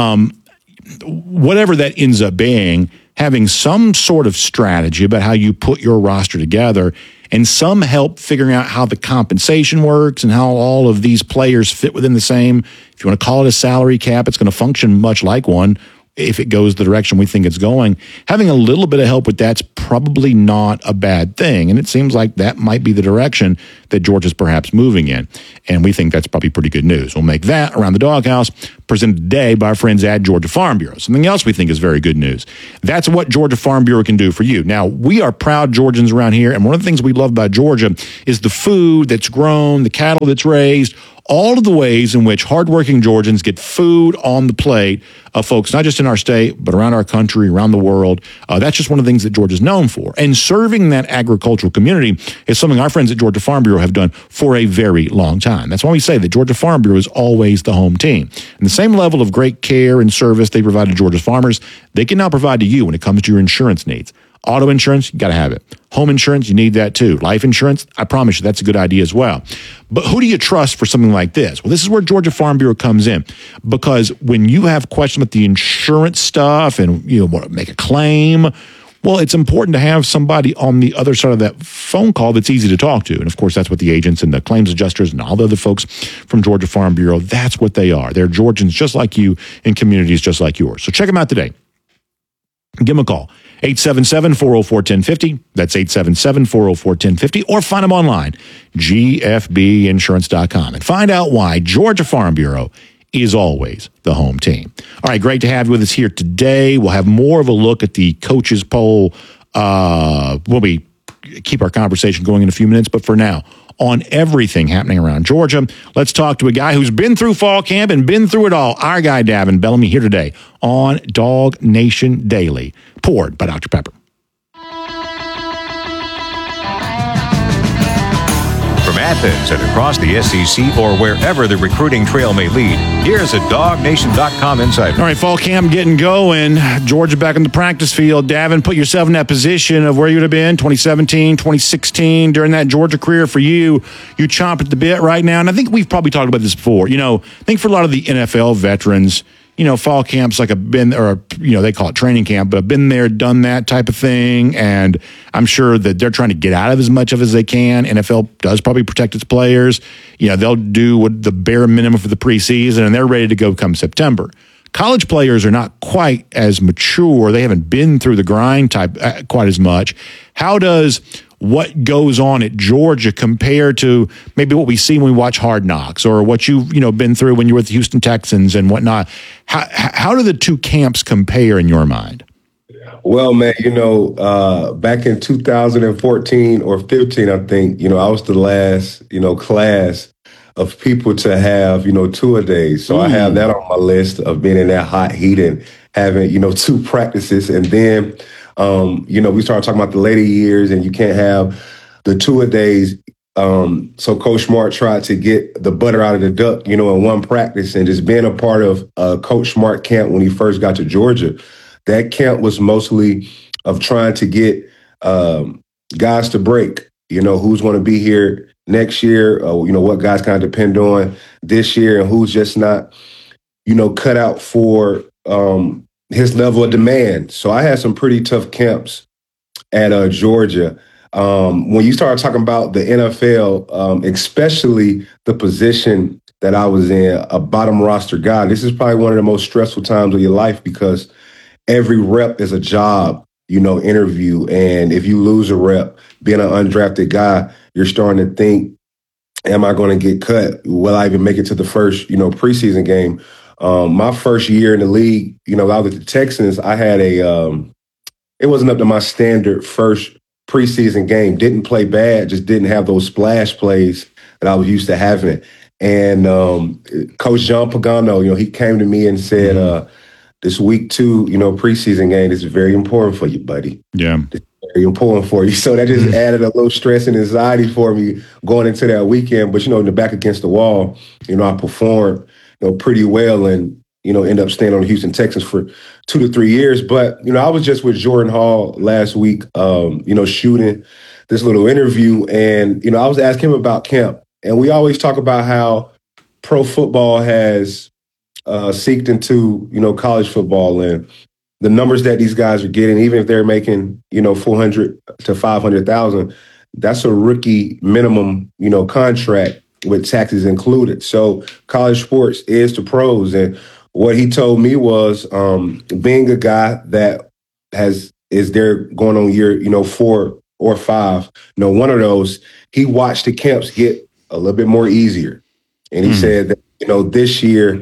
Whatever that ends up being, having some sort of strategy about how you put your roster together and some help figuring out how the compensation works and how all of these players fit within the same, if you want to call it a salary cap, it's going to function much like one if it goes the direction we think it's going. Having a little bit of help with that's probably not a bad thing. And it seems like that might be the direction that Georgia's perhaps moving in. And we think that's probably pretty good news. We'll make that Around the Doghouse, presented today by our friends at Georgia Farm Bureau. Something else we think is very good news. That's what Georgia Farm Bureau can do for you. Now, we are proud Georgians around here, and one of the things we love about Georgia is the food that's grown, the cattle that's raised, all of the ways in which hardworking Georgians get food on the plate of folks, not just in our state, but around our country, around the world. That's just one of the things that Georgia's known for. And serving that agricultural community is something our friends at Georgia Farm Bureau have done for a very long time. That's why we say that Georgia Farm Bureau is always the home team. And the same level of great care and service they provide to Georgia's farmers, they can now provide to you when it comes to your insurance needs. Auto insurance, you got to have it. Home insurance, you need that too. Life insurance, I promise you that's a good idea as well. But who do you trust for something like this? Well, this is where Georgia Farm Bureau comes in, because when you have questions about the insurance stuff and you want to make a claim, well, it's important to have somebody on the other side of that phone call that's easy to talk to. And of course, that's what the agents and the claims adjusters and all the other folks from Georgia Farm Bureau, that's what they are. They're Georgians just like you in communities just like yours. So check them out today. Give them a call. 877-404-1050. That's 877-404-1050. Or find them online, gfbinsurance.com. And find out why Georgia Farm Bureau is always the home team. All right, great to have you with us here today. We'll have more of a look at the coaches poll. We'll be keep our conversation going in a few minutes, but for now, on everything happening around Georgia, let's talk to a guy who's been through fall camp and been through it all. Our guy, Davin Bellamy, here today on Dog Nation Daily, poured by Dr. Pepper. From Athens and across the SEC or wherever the recruiting trail may lead, here's a DogNation.com insider. All right, fall camp getting going. Georgia back in the practice field. Davin, put yourself in that position of where you would have been 2017, 2016, during that Georgia career for you. You chomp at the bit right now. And I think we've probably talked about this before. I think for a lot of the NFL veterans, fall camp's like they call it training camp, but I've been there, done that type of thing. And I'm sure that they're trying to get out of as much of as they can. NFL does probably protect its players. They'll do what the bare minimum for the preseason, and they're ready to go come September. College players are not quite as mature. They haven't been through the grind type quite as much. How does what goes on at Georgia compare to maybe what we see when we watch Hard Knocks, or what you've been through when you were with the Houston Texans and whatnot? How do the two camps compare in your mind? Well, man, back in 2014 or 15, I think, I was the last, class of people to have, two-a-days. So I have that on my list of being in that hot heat and having, two practices. And then, we started talking about the later years, and you can't have the two-a-days. So Coach Smart tried to get the butter out of the duck, in one practice. And just being a part of Coach Smart camp when he first got to Georgia, that camp was mostly of trying to get guys to break, who's going to be here next year, what guys kind of depend on this year, and who's just not, cut out for his level of demand. So I had some pretty tough camps at Georgia. When you start talking about the NFL, especially the position that I was in, a bottom roster guy, this is probably one of the most stressful times of your life, because every rep is a job, interview. And if you lose a rep, being an undrafted guy, you're starting to think, am I going to get cut? Will I even make it to the first, preseason game? My first year in the league, I was with the Texans. I had it wasn't up to my standard first preseason game. Didn't play bad, just didn't have those splash plays that I was used to having. And Coach John Pagano, he came to me and said, this week 2, preseason game is very important for you, buddy. Yeah. It's very important for you. So that just added a little stress and anxiety for me going into that weekend. But, in the back against the wall, I performed, pretty well. And, end up staying on the Houston Texans for 2 to 3 years. But, I was just with Jordan Hall last week, shooting this little interview. And, I was asking him about camp. And we always talk about how pro football has seeked into, college football and the numbers that these guys are getting, even if they're making, 400 to 500,000, that's a rookie minimum, contract with taxes included. So college sports is to pros. And what he told me was being a guy that is there going on year, 4 or 5, one of those, he watched the camps get a little bit more easier. And he said that, this year,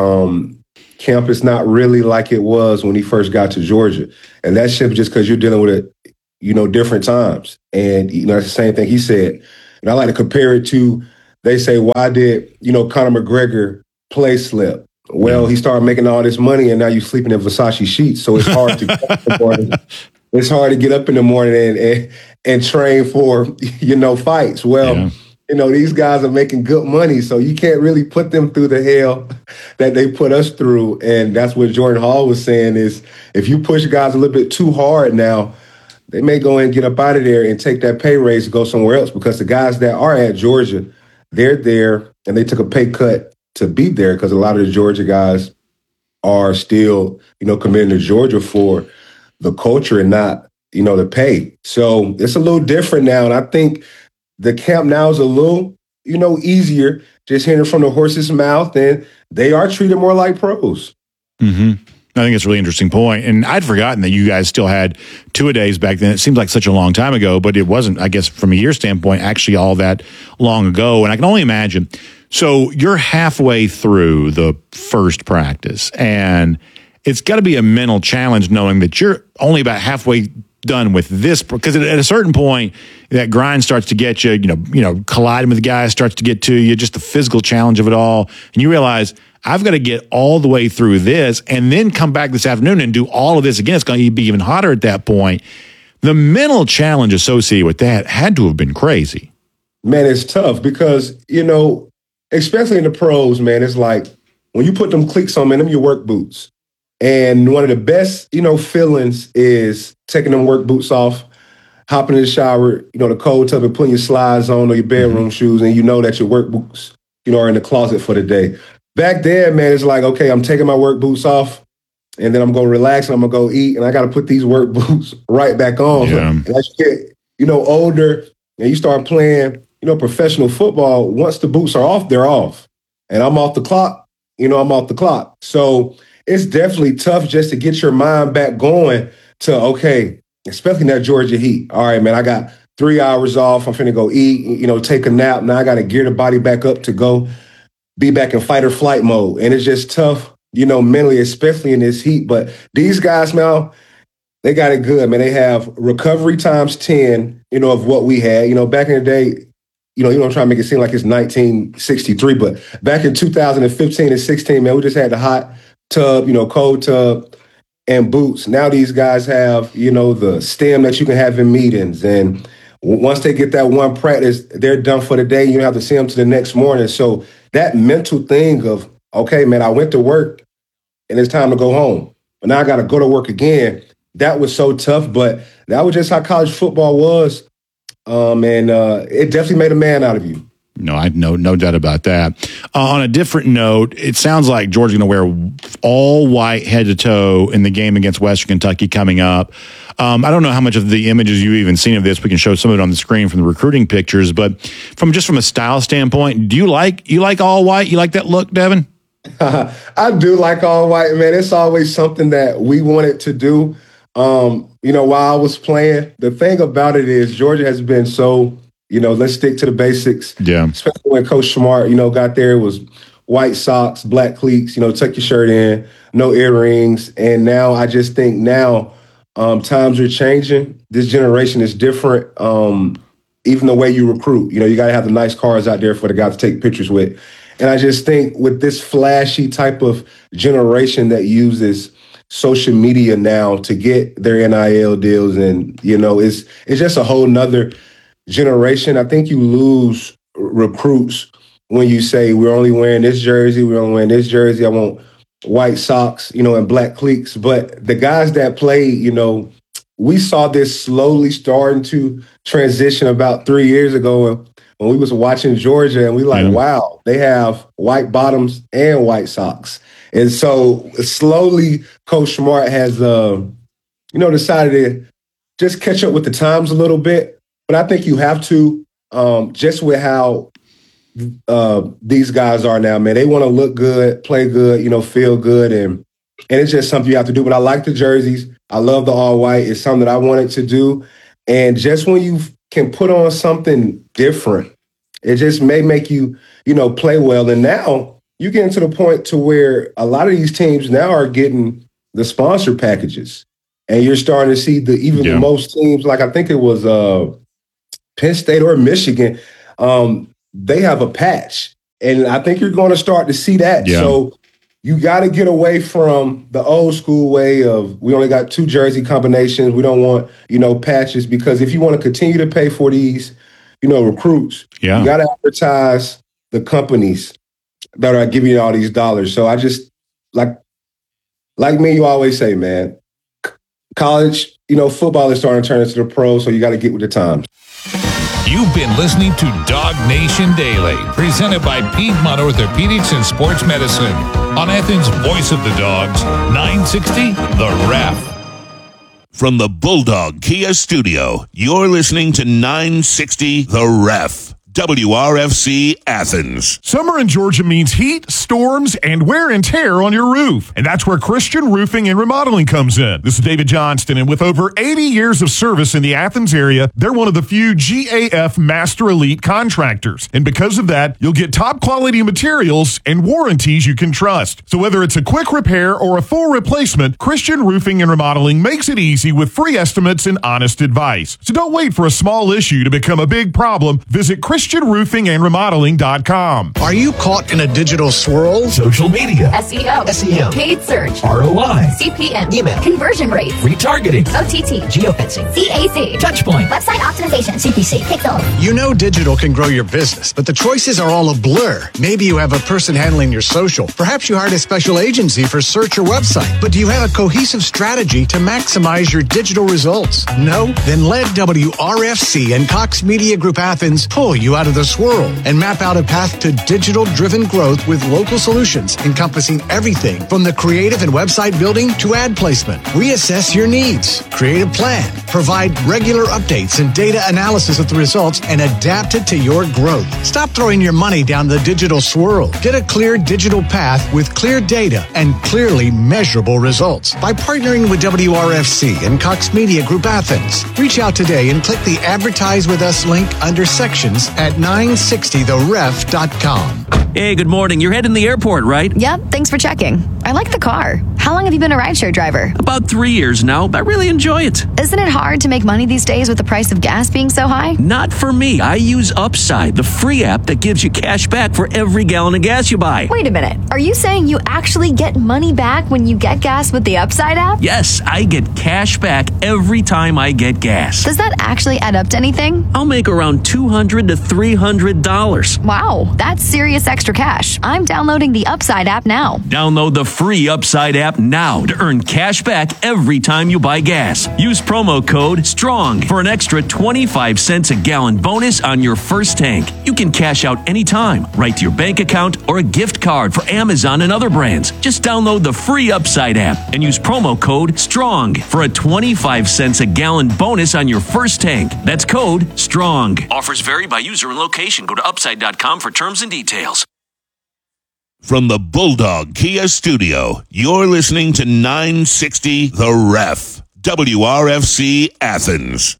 camp is not really like it was when he first got to Georgia. And that's just because you're dealing with it, different times. And, that's the same thing he said. And I like to compare it to, they say, why did, Conor McGregor play slip? Well, he started making all this money and now you're sleeping in Versace sheets. So it's hard to get up in the morning. It's hard to get up in the morning and train for, fights. Well, these guys are making good money, so you can't really put them through the hell that they put us through. And that's what Jordan Hall was saying is if you push guys a little bit too hard now, they may go and get up out of there and take that pay raise and go somewhere else because the guys that are at Georgia, they're there and they took a pay cut to be there because a lot of the Georgia guys are still, committing to Georgia for the culture and not, the pay. So it's a little different now. And I think the camp now is a little, easier, just hearing from the horse's mouth, and they are treated more like pros. Mm-hmm. I think it's a really interesting point. And I'd forgotten that you guys still had two-a-days back then. It seems like such a long time ago, but it wasn't, I guess, from a year standpoint, actually all that long ago. And I can only imagine. So you're halfway through the first practice, and it's got to be a mental challenge knowing that you're only about halfway done with this, because at a certain point that grind starts to get you, colliding with the guys starts to get to you, just the physical challenge of it all. And you realize I've got to get all the way through this and then come back this afternoon and do all of this again. It's going to be even hotter at that point. The mental challenge associated with that had to have been crazy. Man, it's tough because, especially in the pros, man, it's like when you put them cleats on, man, them your work boots. And one of the best, feelings is taking them work boots off, hopping in the shower, the cold tub and putting your slides on or your bedroom shoes, and you know that your work boots, are in the closet for the day. Back then, man, it's like, okay, I'm taking my work boots off, and then I'm going to relax, and I'm going to go eat, and I got to put these work boots right back on. Yeah. And as you get, older, and you start playing, professional football, once the boots are off, they're off. And I'm off the clock, I'm off the clock. So it's definitely tough just to get your mind back going to, okay, especially in that Georgia heat. All right, man, I got 3 hours off. I'm finna go eat, take a nap. Now I got to gear the body back up to go be back in fight or flight mode. And it's just tough, mentally, especially in this heat. But these guys now, they got it good, man. They have recovery times 10, of what we had. Back in the day, you don't try to make it seem like it's 1963, but back in 2015 and 16, man, we just had the hot tub, cold tub and boots. Now these guys have, the stem that you can have in meetings. And once they get that one practice, they're done for the day. You don't have to see them to the next morning. So that mental thing of, okay, man, I went to work and it's time to go home. But now I got to go to work again. That was so tough, but that was just how college football was. And it definitely made a man out of you. No, I no doubt about that. On a different note, it sounds like Georgia's going to wear all white head to toe in the game against Western Kentucky coming up. I don't know how much of the images you've even seen of this. We can show some of it on the screen from the recruiting pictures, but from a style standpoint, do you like all white? You like that look, Devin? I do like all white, man. It's always something that we wanted to do. While I was playing, the thing about it is Georgia has been so, let's stick to the basics. Yeah. Especially when Coach Smart, got there, it was white socks, black cleats, tuck your shirt in, no earrings. And now I just think times are changing. This generation is different. Even the way you recruit, you got to have the nice cars out there for the guys to take pictures with. And I just think with this flashy type of generation that uses social media now to get their NIL deals, and it's just a whole nother generation. I think you lose recruits when you say we're only wearing this jersey, I want white socks, and black cleats. But the guys that play, we saw this slowly starting to transition about 3 years ago when we was watching Georgia, and we wow, they have white bottoms and white socks. And so slowly Coach Smart has, decided to just catch up with the times a little bit. But I think you have to, just with how these guys are now, man. They want to look good, play good, feel good, and it's just something you have to do. But I like the jerseys. I love the all white. It's something that I wanted to do. And just when you can put on something different, it just may make you, play well. And now you get to the point to where a lot of these teams now are getting the sponsor packages, and you're starting to see the most teams, like I think it was Penn State or Michigan. They have a patch, and I think you're going to start to see that. Yeah. So you got to get away from the old school way of we only got 2 jersey combinations. We don't want, patches, because if you want to continue to pay for these, recruits, you got to advertise the companies that are giving you all these dollars. So I just, like me, you always say, man, college, football is starting to turn into the pros, so you got to get with the times. You've been listening to Dog Nation Daily, presented by Piedmont Orthopedics and Sports Medicine on Athens' Voice of the Dogs, 960 The Ref. From the Bulldog Kia Studio, you're listening to 960 The Ref. WRFC Athens. Summer in Georgia means heat, storms, and wear and tear on your roof. And that's where Christian Roofing and Remodeling comes in. This is David Johnston, and with over 80 years of service in the Athens area, they're one of the few GAF Master Elite contractors. And because of that, you'll get top quality materials and warranties you can trust. So whether it's a quick repair or a full replacement, Christian Roofing and Remodeling makes it easy with free estimates and honest advice. So don't wait for a small issue to become a big problem. Visit ChristianRoofingAndRemodeling.com. Are you caught in a digital swirl? Social media, SEO, SEM, paid search, ROI, CPM, email, conversion rates, retargeting, OTT, geofencing, CAC, Touchpoint, website optimization, CPC, Pixel. You know digital can grow your business, but the choices are all a blur. Maybe you have a person handling your social. Perhaps you hired a special agency for search or website. But do you have a cohesive strategy to maximize your digital results? No? Then let WRFC and Cox Media Group Athens pull you out of the swirl and map out a path to digital-driven growth with local solutions encompassing everything from the creative and website building to ad placement. Reassess your needs, create a plan, provide regular updates and data analysis of the results, and adapt it to your growth. Stop throwing your money down the digital swirl. Get a clear digital path with clear data and clearly measurable results by partnering with WRFC and Cox Media Group Athens. Reach out today and click the Advertise With Us link under sections at 960theref.com. Hey, good morning. You're heading to the airport, right? Yep, thanks for checking. I like the car. How long have you been a rideshare driver? About 3 years now, but I really enjoy it. Isn't it hard to make money these days with the price of gas being so high? Not for me. I use Upside, the free app that gives you cash back for every gallon of gas you buy. Wait a minute. Are you saying you actually get money back when you get gas with the Upside app? Yes, I get cash back every time I get gas. Does that actually add up to anything? I'll make around $200 to $300. Wow, that's serious extra cash. I'm downloading the Upside app now. Download the free Upside app now to earn cash back every time you buy gas. Use promo code STRONG for an extra 25 cents a gallon bonus on your first tank. You can cash out anytime, right to your bank account or a gift card for Amazon and other brands. Just download the free Upside app and use promo code STRONG for a 25 cents a gallon bonus on your first tank. That's code STRONG. Offers vary by user and location. Go to upside.com for terms and details. From the Bulldog Kia Studio, you're listening to 960 The Ref. WRFC Athens.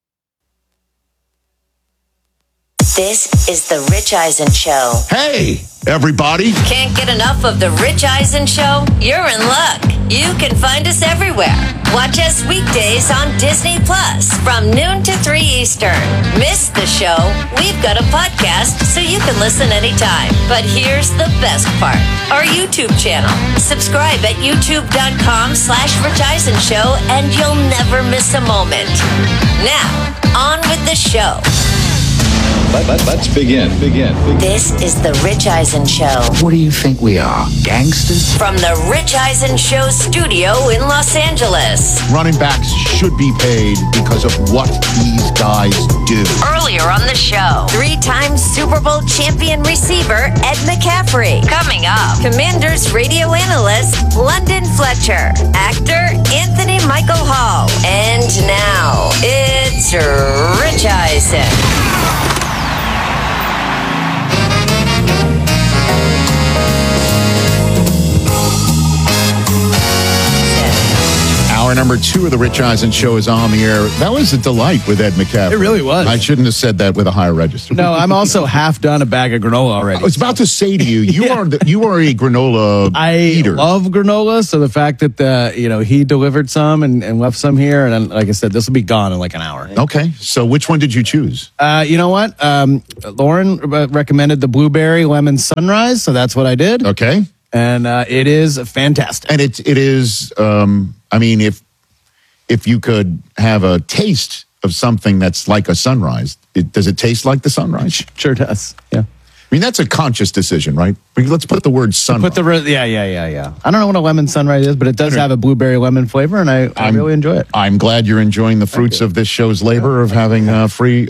This is The Rich Eisen Show. Hey, everybody. Can't get enough of The Rich Eisen Show? You're in luck. You can find us everywhere. Watch us weekdays on Disney Plus from noon to 3 Eastern. Miss the show? We've got a podcast so you can listen anytime. But here's the best part. Our YouTube channel. Subscribe at youtube.com/Rich Eisen Show and you'll never miss a moment. Now, on with the show. Let's begin. This is The Rich Eisen Show. What do you think we are, gangsters? From The Rich Eisen Show studio in Los Angeles. Running backs should be paid because of what these guys do. Earlier on the show, 3-time Super Bowl champion receiver Ed McCaffrey. Coming up, Commanders radio analyst London Fletcher. Actor Anthony Michael Hall. And now, it's Rich Eisen. Hour number 2 of the Rich Eisen Show is on the air. That was a delight with Ed McCaffrey. It really was. I shouldn't have said that with a higher register. No, I'm also half done a bag of granola already. I was about to say to you, you are a granola eater. I love granola, so the fact that he delivered some and left some here, and then, like I said, this will be gone in like an hour. Okay, so which one did you choose? You know what? Lauren recommended the blueberry lemon sunrise, so that's what I did. Okay, and it is fantastic. And it is. I mean, if you could have a taste of something that's like a sunrise, does it taste like the sunrise? Sure does. Yeah. I mean, that's a conscious decision, right? Let's put the word sunrise. Yeah. I don't know what a lemon sunrise is, but it does have a blueberry lemon flavor, and I really enjoy it. I'm glad you're enjoying the fruits of this show's labor of having free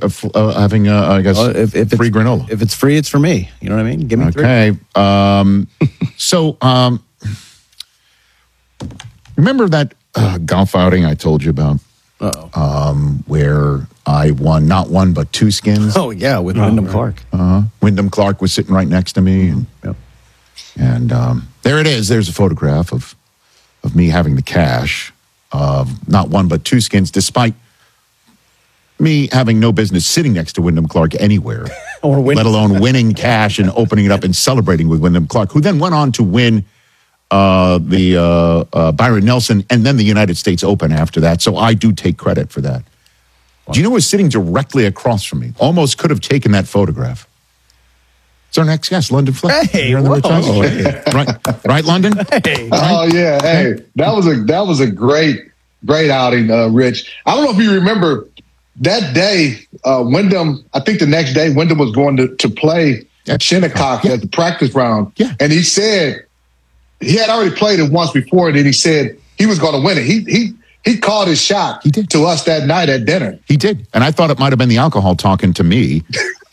granola. If it's free, it's for me. You know what I mean? Give me three. Okay. Remember that golf outing I told you about? Where I won not one but 2 skins. Oh yeah, with Wyndham Clark. Wyndham Clark was sitting right next to me, and there it is. There's a photograph of me having the cash of not one but 2 skins, despite me having no business sitting next to Wyndham Clark anywhere, let alone winning cash and opening it up and celebrating with Wyndham Clark, who then went on to win the Byron Nelson and then the United States Open after that. So I do take credit for that. Wow. Do you know who was sitting directly across from me? Almost could have taken that photograph. It's our next guest, London Fletcher. Hey, right, London? Hey. Oh yeah, hey, that was a great outing, Rich. I don't know if you remember that day, Wyndham. I think the next day, Wyndham was going to play Shinnecock at the practice round, and he said he had already played it once before, and then he said he was going to win it. He called his shot to us that night at dinner. He did. And I thought it might have been the alcohol talking to me.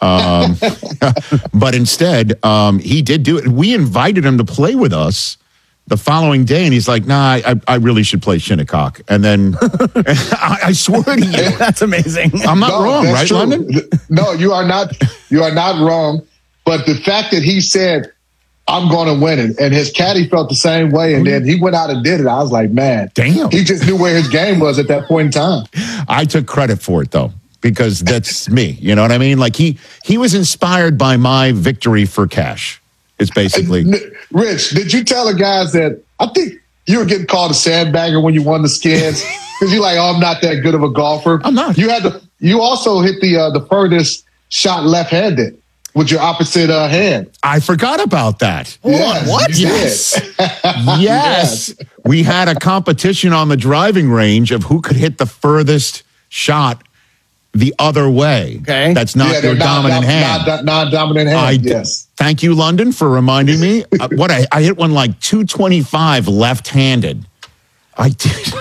But instead, he did do it. We invited him to play with us the following day, and he's like, nah, I really should play Shinnecock. And then I swear to you. That's amazing. I'm not wrong, right, true. London? No, you are not wrong. But the fact that he said, I'm going to win it. And his caddy felt the same way. And then he went out and did it. I was like, man, damn. He just knew where his game was at that point in time. I took credit for it, though, because that's me. You know what I mean? Like he was inspired by my victory for cash. It's basically. Rich, did you tell the guys that I think you were getting called a sandbagger when you won the skins? Because you're like, oh, I'm not that good of a golfer. I'm not. You also hit the furthest shot left-handed with your opposite hand. I forgot about that. Yes, what? Yes. Yes. We had a competition on the driving range of who could hit the furthest shot the other way. Okay. That's not your dominant hand. Non-dominant hand, yes. Thank you, London, for reminding me. I hit one like 225 left-handed. I did.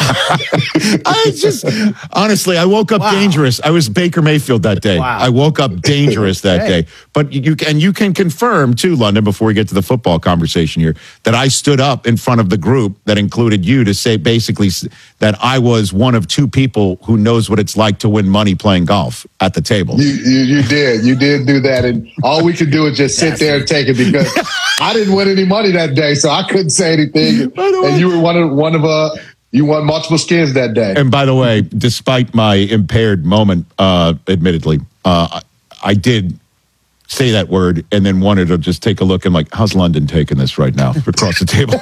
Honestly, I woke up dangerous. I was Baker Mayfield that day. Wow. I woke up dangerous that day. But you can confirm too, London, before we get to the football conversation here, that I stood up in front of the group that included you to say basically that I was one of 2 people who knows what it's like to win money playing golf at the table. You did do that, and all we could do is just sit there and take it because I didn't win any money that day, so I couldn't say anything. And you were one of you won multiple skins that day. And by the way, despite my impaired moment, admittedly, I did say that word and then wanted to just take a look and like, how's London taking this right now across the table?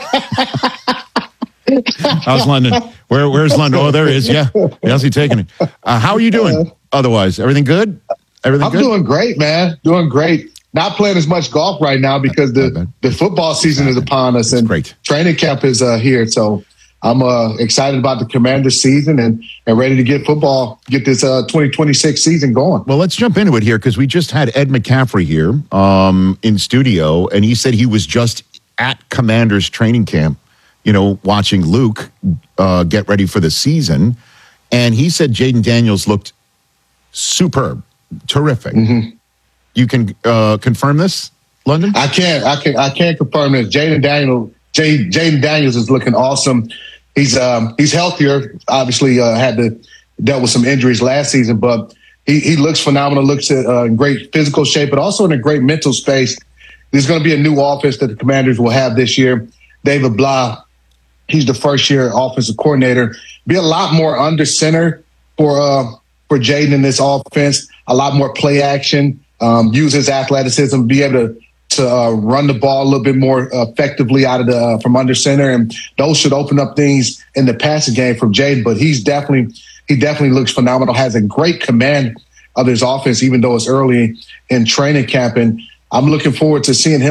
How's London? Where's London? Oh, there he is. Yeah. How's he taking it? How are you doing? Otherwise, everything good? I'm doing great, man. Doing great. Not playing as much golf right now because the football season is upon us and training camp is here. So I'm excited about the Commanders season and ready to get this 2026 season going. Well, let's jump into it here because we just had Ed McCaffrey here in studio, and he said he was just at Commanders training camp, watching Luke get ready for the season. And he said Jayden Daniels looked superb, terrific. Mm-hmm. You can confirm this, London? I can't confirm this. Jayden Daniels is looking awesome. He's healthier. Obviously, dealt with some injuries last season, but he looks phenomenal. Looks in great physical shape, but also in a great mental space. There's going to be a new offense that the Commanders will have this year. David Blah, he's the first-year offensive coordinator. Be a lot more under center for Jayden in this offense. A lot more play action. Use his athleticism. Be able to run the ball a little bit more effectively out of from under center, and those should open up things in the passing game from Jayden. But he definitely looks phenomenal. Has a great command of his offense, even though it's early in training camp. And I'm looking forward to seeing him